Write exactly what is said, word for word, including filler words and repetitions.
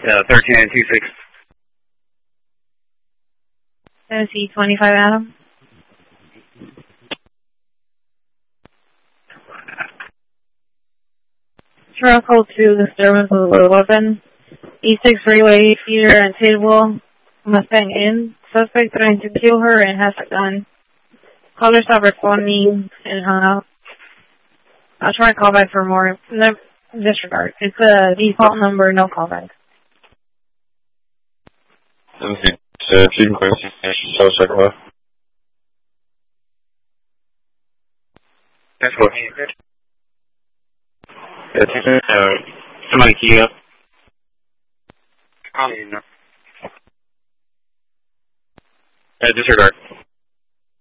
uh, thirteen and two six. Tennessee twenty-five, Adam. Trail code two, disturbance of the weapon. E six freeway, feeder and table. Mustang in. Suspect trying to kill her and has a gun. Caller stopped responding and hung up. I'll try and call back for more. No, disregard. It's a default number, no callback. Team Quincy, suspect left. That's what he did. Uh, somebody key up. Um, uh, disregard.